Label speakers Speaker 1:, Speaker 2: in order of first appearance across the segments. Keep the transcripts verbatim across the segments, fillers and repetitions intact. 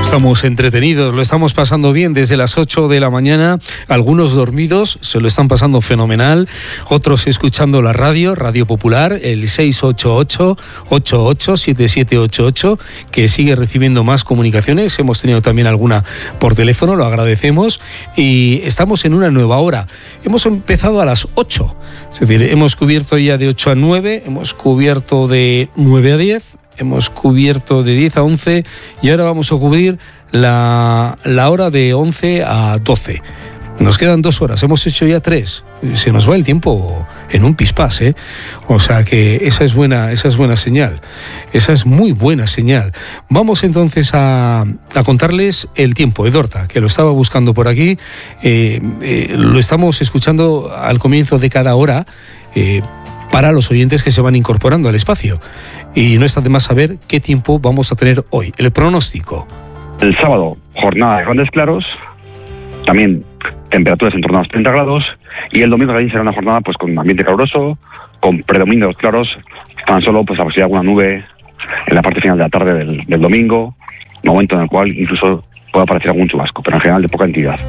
Speaker 1: Estamos entretenidos, lo estamos pasando bien desde las ocho de la mañana, algunos dormidos, se lo están pasando fenomenal, otros escuchando la radio, Radio Popular, el seis ocho ocho, ocho ocho, siete siete ocho ocho, que sigue recibiendo más comunicaciones, hemos tenido también alguna por teléfono, lo agradecemos, y estamos en una nueva hora. Hemos empezado a las ocho, es decir, hemos cubierto ya de ocho a nueve, hemos cubierto de nueve a diez, hemos cubierto de diez a once y ahora vamos a cubrir la, la hora de once a doce. Nos quedan dos horas, hemos hecho ya tres. Se nos va el tiempo en un pispás, ¿eh? O sea que esa es buena, esa es buena señal. Esa es muy buena señal. Vamos entonces a, a contarles el tiempo. Edorta, que lo estaba buscando por aquí, eh, eh, lo estamos escuchando al comienzo de cada hora, eh, para los oyentes que se van incorporando al espacio. Y no está de más saber qué tiempo vamos a tener hoy. El pronóstico.
Speaker 2: El sábado, jornada de grandes claros, también temperaturas en torno a los treinta grados, y el domingo también será una jornada pues con ambiente caluroso, con predominio de los claros, tan solo pues la posibilidad de alguna nube en la parte final de la tarde del, del domingo, momento en el cual incluso puede aparecer algún chubasco, pero en general de poca entidad.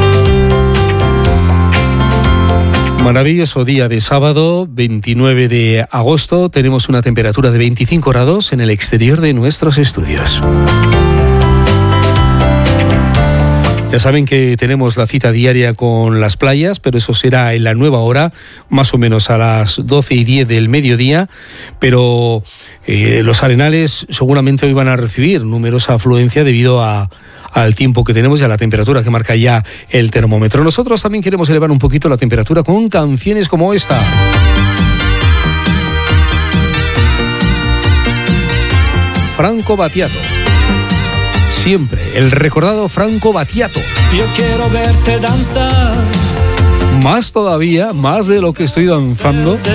Speaker 1: Maravilloso día de sábado, veintinueve de agosto. Tenemos una temperatura de veinticinco grados en el exterior de nuestros estudios. Ya saben que tenemos la cita diaria con las playas, pero eso será en la nueva hora, más o menos a las doce y diez del mediodía. Pero eh, los arenales seguramente hoy van a recibir numerosa afluencia debido a al tiempo que tenemos y a la temperatura que marca ya el termómetro. Nosotros también queremos elevar un poquito la temperatura con canciones como esta. Franco Battiato. Siempre el recordado Franco Battiato.
Speaker 3: Yo quiero verte danzar.
Speaker 1: Más todavía, más de lo que estoy danzando.